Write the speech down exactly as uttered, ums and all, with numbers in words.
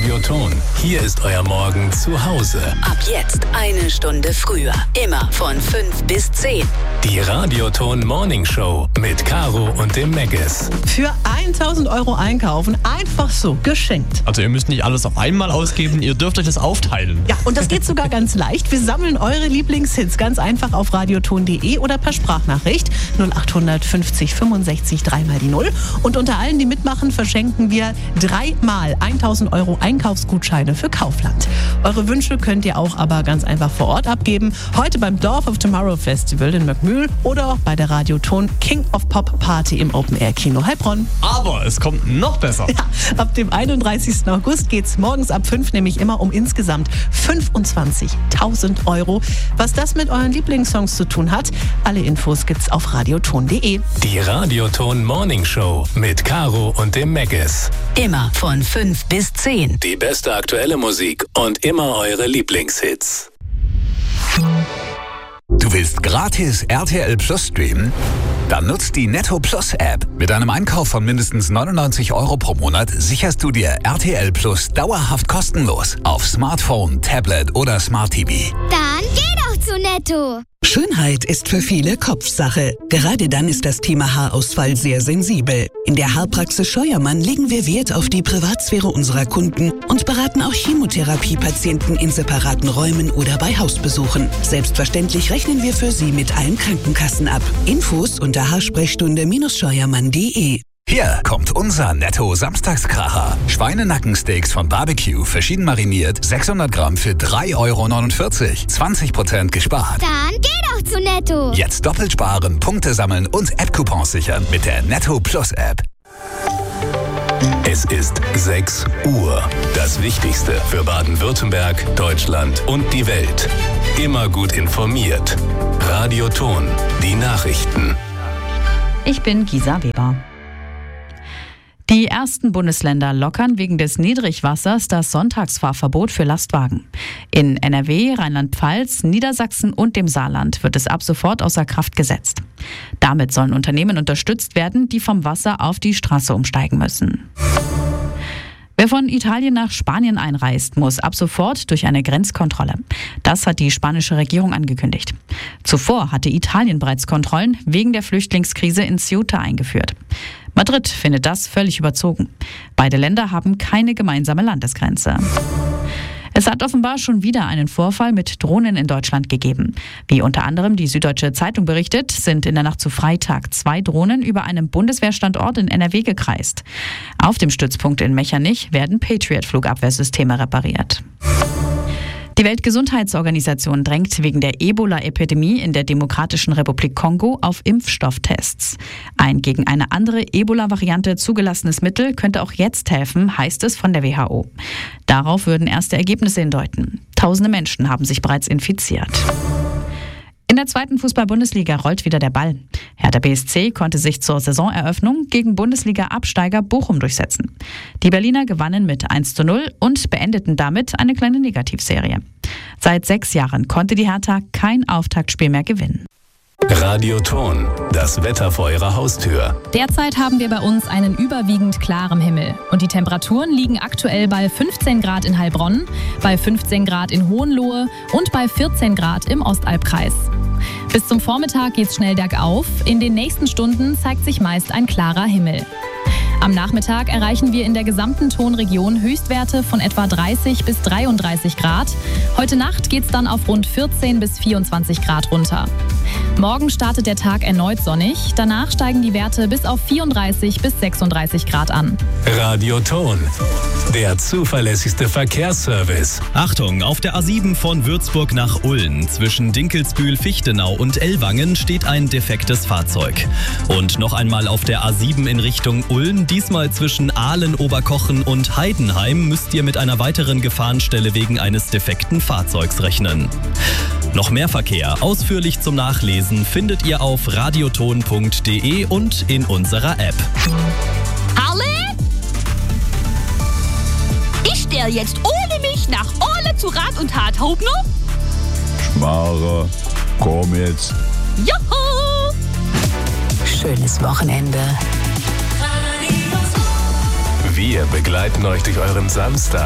Radioton. Hier ist euer Morgen zu Hause. Ab jetzt eine Stunde früher. Immer von fünf bis zehn. Die Radioton Morning Show mit Caro und dem Megas. Für tausend Euro einkaufen, einfach so, geschenkt. Also ihr müsst nicht alles auf einmal ausgeben, ihr dürft euch das aufteilen. Ja, und das geht sogar ganz leicht. Wir sammeln eure Lieblingshits ganz einfach auf radioton punkt de oder per Sprachnachricht null acht fünfzig fünfundsechzig dreimal die Null. Und unter allen, die mitmachen, verschenken wir dreimal tausend Euro Einkaufsgutscheine für Kaufland. Eure Wünsche könnt ihr auch aber ganz einfach vor Ort abgeben. Heute beim Dorf of Tomorrow Festival in Möckmühl oder auch bei der Radioton King of Pop Party im Open Air Kino Heilbronn. Aber es kommt noch besser. Ja, ab dem einunddreißigsten August geht es morgens ab fünf nämlich immer um insgesamt fünfundzwanzigtausend Euro. Was das mit euren Lieblingssongs zu tun hat, alle Infos gibt's auf radioton punkt de. Die Radioton Morning Show mit Caro und dem Megas. Immer von fünf bis zehn. Die beste aktuelle Musik und immer eure Lieblingshits. Du willst gratis R T L Plus streamen? Dann nutzt die Netto Plus App. Mit einem Einkauf von mindestens neunundneunzig Euro pro Monat sicherst du dir R T L Plus dauerhaft kostenlos auf Smartphone, Tablet oder Smart T V. Dann geh doch zu Netto. Schönheit ist für viele Kopfsache. Gerade dann ist das Thema Haarausfall sehr sensibel. In der Haarpraxis Scheuermann legen wir Wert auf die Privatsphäre unserer Kunden und beraten auch Chemotherapiepatienten in separaten Räumen oder bei Hausbesuchen. Selbstverständlich rechnen wir für Sie mit allen Krankenkassen ab. Infos unter haarsprechstunde scheuermann punkt de. Hier kommt unser Netto Samstagskracher. Schweinenackensteaks von Barbecue, verschieden mariniert, sechshundert Gramm für drei Euro neunundvierzig. zwanzig Prozent gespart. Dann geh doch zu Netto. Jetzt doppelt sparen, Punkte sammeln und App-Coupons sichern mit der Netto Plus App. Es ist sechs Uhr. Das Wichtigste für Baden-Württemberg, Deutschland und die Welt. Immer gut informiert. Radioton. Die Nachrichten. Ich bin Gisa Weber. Die ersten Bundesländer lockern wegen des Niedrigwassers das Sonntagsfahrverbot für Lastwagen. In N R W, Rheinland-Pfalz, Niedersachsen und dem Saarland wird es ab sofort außer Kraft gesetzt. Damit sollen Unternehmen unterstützt werden, die vom Wasser auf die Straße umsteigen müssen. Wer von Italien nach Spanien einreist, muss ab sofort durch eine Grenzkontrolle. Das hat die spanische Regierung angekündigt. Zuvor hatte Italien bereits Kontrollen wegen der Flüchtlingskrise in Ceuta eingeführt. Madrid findet das völlig überzogen. Beide Länder haben keine gemeinsame Landesgrenze. Es hat offenbar schon wieder einen Vorfall mit Drohnen in Deutschland gegeben. Wie unter anderem die Süddeutsche Zeitung berichtet, sind in der Nacht zu Freitag zwei Drohnen über einem Bundeswehrstandort in N R W gekreist. Auf dem Stützpunkt in Mechernich werden Patriot-Flugabwehrsysteme repariert. Die Weltgesundheitsorganisation drängt wegen der Ebola-Epidemie in der Demokratischen Republik Kongo auf Impfstofftests. Ein gegen eine andere Ebola-Variante zugelassenes Mittel könnte auch jetzt helfen, heißt es von der W H O. Darauf würden erste Ergebnisse hindeuten. Tausende Menschen haben sich bereits infiziert. In der zweiten Fußball-Bundesliga rollt wieder der Ball. Hertha B S C konnte sich zur Saisoneröffnung gegen Bundesliga-Absteiger Bochum durchsetzen. Die Berliner gewannen mit eins zu null und beendeten damit eine kleine Negativserie. Seit sechs Jahren konnte die Hertha kein Auftaktspiel mehr gewinnen. Radioton. Das Wetter vor ihrer Haustür. Derzeit haben wir bei uns einen überwiegend klaren Himmel. Und die Temperaturen liegen aktuell bei fünfzehn Grad in Heilbronn, bei fünfzehn Grad in Hohenlohe und bei vierzehn Grad im Ostalbkreis. Bis zum Vormittag geht's schnell bergauf. In den nächsten Stunden zeigt sich meist ein klarer Himmel. Am Nachmittag erreichen wir in der gesamten Tonregion Höchstwerte von etwa dreißig bis dreiunddreißig Grad. Heute Nacht geht's dann auf rund vierzehn bis vierundzwanzig Grad runter. Morgen startet der Tag erneut sonnig. Danach steigen die Werte bis auf vierunddreißig bis sechsunddreißig Grad an. Radioton. Der zuverlässigste Verkehrsservice. Achtung, auf der A sieben von Würzburg nach Ulm zwischen Dinkelsbühl-Fichtenau und Ellwangen steht ein defektes Fahrzeug. Und noch einmal auf der A sieben in Richtung Ulm, diesmal zwischen Ahlen-Oberkochen und Heidenheim, müsst ihr mit einer weiteren Gefahrenstelle wegen eines defekten Fahrzeugs rechnen. Noch mehr Verkehr ausführlich zum Nachlesen findet ihr auf radioton punkt de und in unserer App. Harle? Ich stelle jetzt ohne mich nach Orle zu Rat und Tat, Hauptner? Schmarre, komm jetzt. Joho! Schönes Wochenende. Wir begleiten euch durch euren Samstag.